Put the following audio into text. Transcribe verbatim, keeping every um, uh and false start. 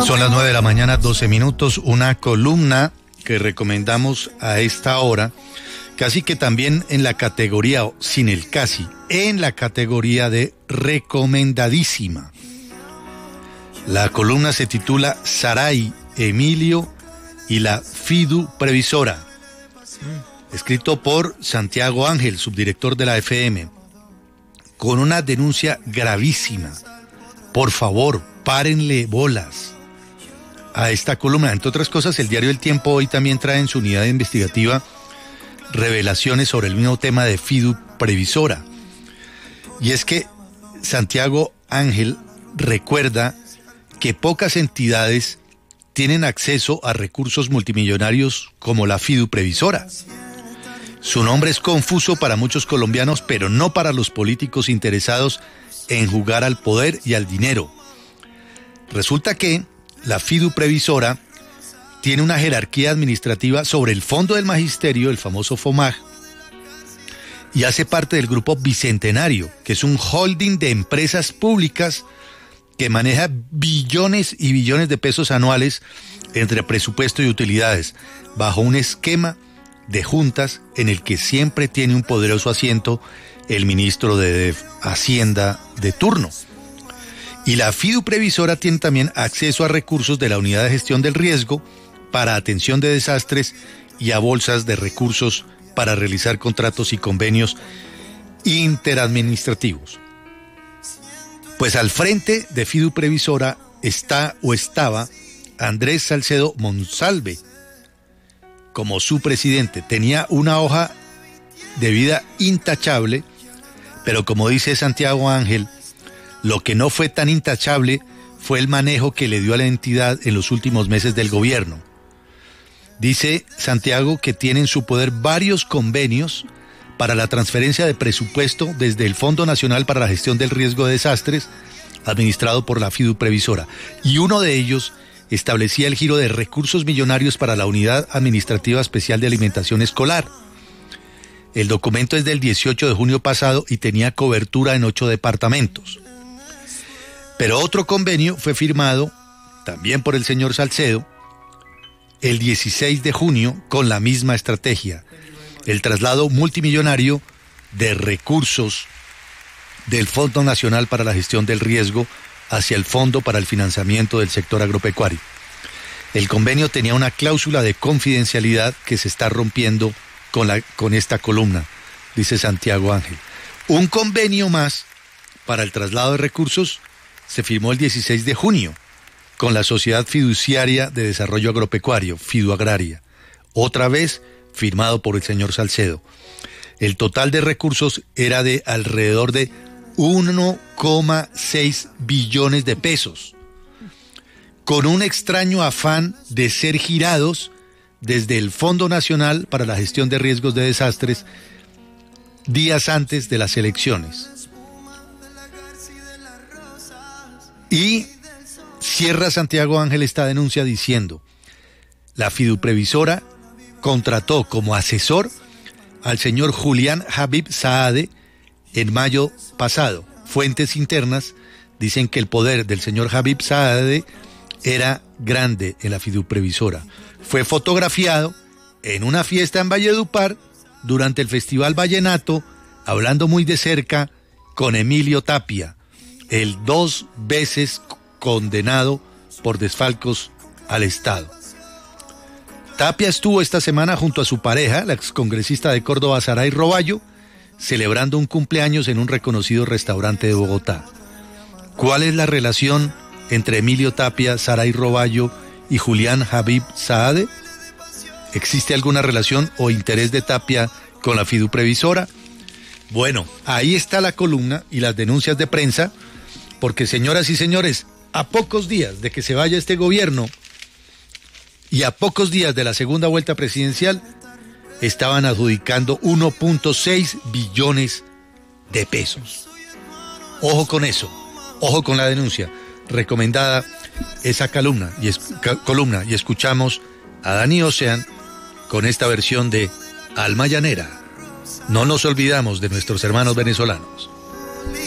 Son las nueve de la mañana, doce minutos, una columna que recomendamos a esta hora, casi que también en la categoría, sin el casi, en la categoría de recomendadísima. La columna se titula Saray, Emilio y la Fidu Previsora, escrito por Santiago Ángel, subdirector de la F M, con una denuncia gravísima. Por favor, párenle bolas a esta columna. Entre otras cosas, el diario El Tiempo hoy también trae en su unidad investigativa revelaciones sobre el mismo tema de Fidu Previsora. Y es que Santiago Ángel recuerda que pocas entidades tienen acceso a recursos multimillonarios como la Fidu Previsora. Su nombre es confuso para muchos colombianos, pero no para los políticos interesados en jugar al poder y al dinero. Resulta que la Fidu Previsora tiene una jerarquía administrativa sobre el Fondo del Magisterio, el famoso FOMAG, y hace parte del Grupo Bicentenario, que es un holding de empresas públicas que maneja billones y billones de pesos anuales entre presupuesto y utilidades, bajo un esquema de juntas en el que siempre tiene un poderoso asiento el ministro de Hacienda de turno. Y la Fidu Previsora tiene también acceso a recursos de la Unidad de Gestión del Riesgo para atención de desastres y a bolsas de recursos para realizar contratos y convenios interadministrativos. Pues al frente de Fidu Previsora está o estaba Andrés Salcedo Monsalve como su presidente. Tenía una hoja de vida intachable, pero como dice Santiago Ángel, lo que no fue tan intachable fue el manejo que le dio a la entidad en los últimos meses del gobierno. Dice Santiago que tiene en su poder varios convenios para la transferencia de presupuesto desde el Fondo Nacional para la Gestión del Riesgo de Desastres, administrado por la Fidu Previsora, y uno de ellos establecía el giro de recursos millonarios para la Unidad Administrativa Especial de Alimentación Escolar. El documento es del dieciocho de junio pasado y tenía cobertura en ocho departamentos. Pero otro convenio fue firmado, también por el señor Salcedo, el dieciséis de junio con la misma estrategia, el traslado multimillonario de recursos del Fondo Nacional para la Gestión del Riesgo hacia el Fondo para el Financiamiento del Sector Agropecuario. El convenio tenía una cláusula de confidencialidad que se está rompiendo con, la, con esta columna, dice Santiago Ángel. Un convenio más para el traslado de recursos se firmó el dieciséis de junio con la Sociedad Fiduciaria de Desarrollo Agropecuario, Fiduagraria, otra vez firmado por el señor Salcedo. El total de recursos era de alrededor de uno coma seis billones de pesos, con un extraño afán de ser girados desde el Fondo Nacional para la Gestión de Riesgos de Desastres días antes de las elecciones. Y cierra Santiago Ángel esta denuncia diciendo: la Fidu Previsora contrató como asesor al señor Julián Habib Saade en mayo pasado. Fuentes internas dicen que el poder del señor Habib Saade era grande en la Fidu Previsora. Fue fotografiado en una fiesta en Valledupar durante el Festival Vallenato, hablando muy de cerca con Emilio Tapia, el dos veces condenado por desfalcos al Estado. Tapia estuvo esta semana junto a su pareja, la excongresista de Córdoba, Saray Roballo, celebrando un cumpleaños en un reconocido restaurante de Bogotá. ¿Cuál es la relación entre Emilio Tapia, Saray Roballo y Julián Habib Saade? ¿Existe alguna relación o interés de Tapia con la Fidu Previsora? Bueno, ahí está la columna y las denuncias de prensa, porque señoras y señores, a pocos días de que se vaya este gobierno y a pocos días de la segunda vuelta presidencial, estaban adjudicando uno punto seis billones de pesos. Ojo con eso, ojo con la denuncia. Recomendada esa columna y, es, columna, y escuchamos a Dani Ocean con esta versión de Alma Llanera. No nos olvidamos de nuestros hermanos venezolanos.